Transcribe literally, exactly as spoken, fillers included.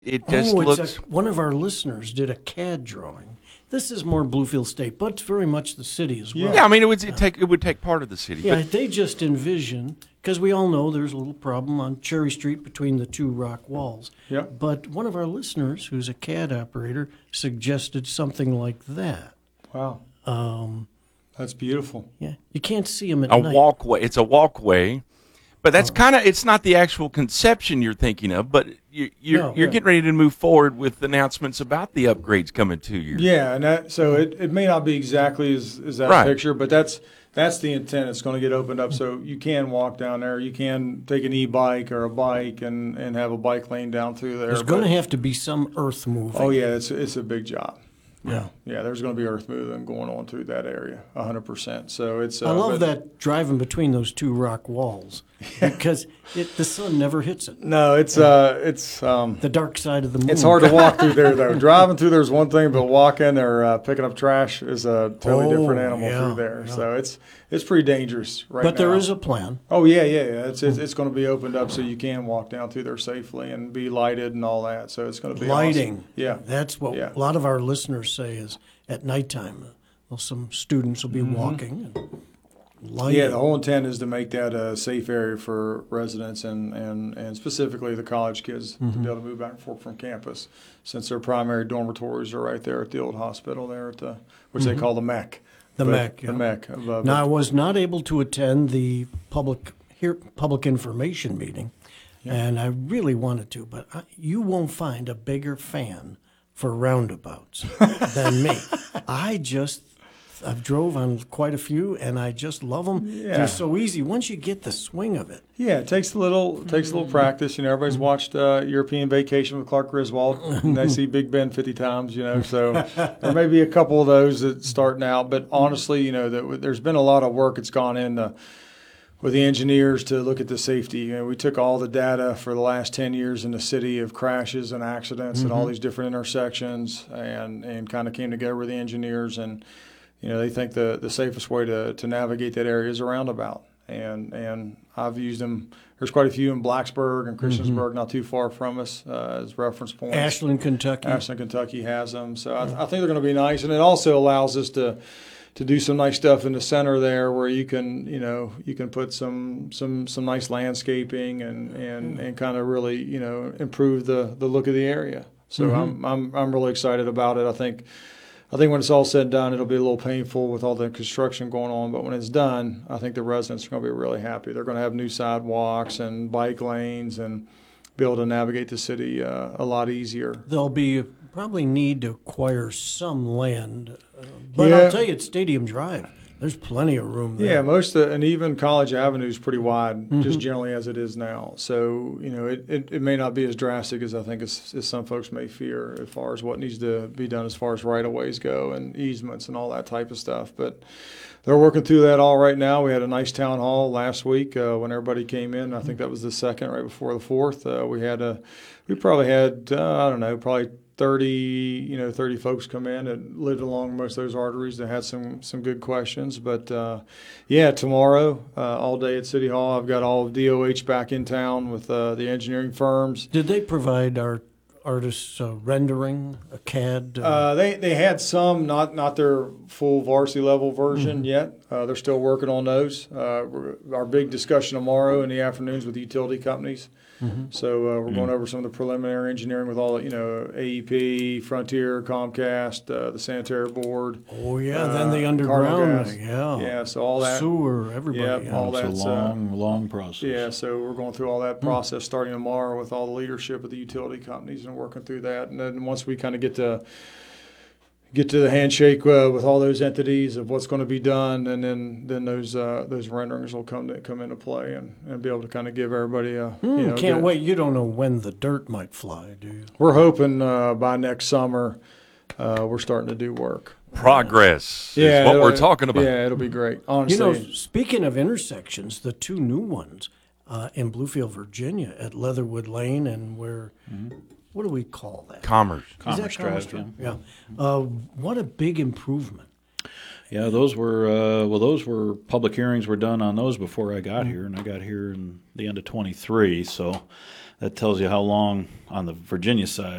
It just Oh, it's looks. a, one of our listeners did a C A D drawing. This is more Bluefield State, but it's very much the city as well. Yeah, I mean, it would it take it would take part of the city. Yeah, But they just envision, because we all know there's a little problem on Cherry Street between the two rock walls. Yep. But one of our listeners, who's a C A D operator, suggested something like that. Wow. Um, That's beautiful. yeah, you can't see them at a night. walkway. It's a walkway, but that's kind of. It's not the actual conception you're thinking of, but you, you're No, you're yeah. getting ready to move forward with announcements about the upgrades coming to you. Yeah, and that so it, it may not be exactly as, as that Right. picture, but that's that's the intent. It's going to get opened up so you can walk down there. You can take an e-bike or a bike and, and have a bike lane down through there. There's but- going to have to be some earth moving. Oh yeah, it's it's a big job. Yeah. Yeah, there's going to be earth moving going on through that area, one hundred percent. So it's. Uh, I love but- that driving between those two rock walls because it, the sun never hits it. No, it's uh, it's um, The dark side of the moon. it's hard to walk through there though. Driving through there is one thing, but walking or uh, picking up trash is a totally Oh, different animal yeah, through there. yeah. So it's it's pretty dangerous right now. But there is a plan. Oh yeah, yeah, yeah. It's it's, it's going to be opened up so you can walk down through there safely and be lighted and all that. So it's going to be Lighting. awesome. Yeah. That's what Yeah. a lot of our listeners say is at nighttime, uh, well, some students will be walking and lighting. Yeah, the whole intent is to make that a safe area for residents and, and, and specifically the college kids to be able to move back and forth from campus, since their primary dormitories are right there at the old hospital there at the which they call the M E C. The But- M E C, The yeah. M E C. Of, uh, Now, I was not able to attend the public here public information meeting, and I really wanted to, but I, you won't find a bigger fan for roundabouts than me. I just I've drove on quite a few, and I just love them. Yeah. They're so easy once you get the swing of it. Yeah, it takes a little it takes a little practice. You know, everybody's watched uh, European Vacation with Clark Griswold, and they see Big Ben fifty times. You know, so there may be a couple of those that starting out. But honestly, you know, that there's been a lot of work that's gone into with the engineers to look at the safety. You know, we took all the data for the last ten years in the city of crashes and accidents and all these different intersections, and and kind of came together with the engineers, and you know, they think the the safest way to to navigate that area is a roundabout. And and I've used them. There's quite a few in Blacksburg and Christiansburg, not too far from us, uh, as reference points. Ashland, Kentucky. Ashland, Kentucky has them. So I, I think they're going to be nice, and it also allows us to to do some nice stuff in the center there, where you can you know you can put some some some nice landscaping and and and kind of really you know improve the the look of the area. So I'm I'm I'm really excited about it. I think. I think when it's all said and done, it'll be a little painful with all the construction going on. But when it's done, I think the residents are going to be really happy. They're going to have new sidewalks and bike lanes and be able to navigate the city uh, a lot easier. There'll be probably need to acquire some land, uh, but Yeah. I'll tell you, at Stadium Drive, there's plenty of room there. Yeah, most of, and even College Avenue is pretty wide, just generally as it is now. So you know, it, it, it may not be as drastic as I think as, as some folks may fear, as far as what needs to be done as far as right of ways go and easements and all that type of stuff. But they're working through that all right now. We had a nice town hall last week uh, when everybody came in. I think that was the second, right before the fourth. Uh, we had a, we probably had uh, I don't know, probably thirty, you know, thirty folks come in and lived along most of those arteries that had some some good questions. But uh, yeah, tomorrow, uh, all day at City Hall, I've got all of D O H back in town with uh, the engineering firms. Did they provide our artists uh, rendering, a C A D? Uh, Uh, they they had some, not not their full varsity level version yet. Uh, they're still working on those. Uh, we're- our big discussion tomorrow in the afternoons with the utility companies. So uh, we're going over some of the preliminary engineering with all, you know, A E P, Frontier, Comcast, uh, the sanitary board. oh, yeah, then the uh, underground, Cardinal Gas. yeah. Yeah, so all that. Sewer, everybody. Yep, yeah. all It's a that's, uh, long, long process. Yeah, so we're going through all that process starting tomorrow with all the leadership of the utility companies and working through that. And then once we kind of get to get to the handshake uh, with all those entities of what's going to be done, and then then those uh, those renderings will come to, come into play and, and be able to kind of give everybody a Hmm, you know, can't get- wait. You don't know when the dirt might fly, do you? We're hoping uh, by next summer uh, we're starting to do work. Progress is Yeah, what we're it'll- talking about. Yeah, it'll be great. You Honestly, know, speaking of intersections, the two new ones uh, in Bluefield, Virginia, at Leatherwood Lane and where, what do we call that? Commerce. Is that Commerce Commerce Drive, Drive? Yeah. Uh, what a big improvement. Yeah, those were uh, well. Those were public hearings were done on those before I got here, and I got here in the end of twenty-three. So that tells you how long on the Virginia side